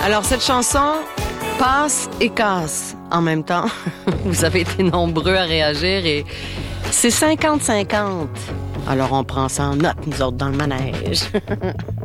Alors, cette chanson passe et casse en même temps. Vous avez été nombreux à réagir et c'est 50-50. Alors, on prend ça en note, nous autres, dans le manège.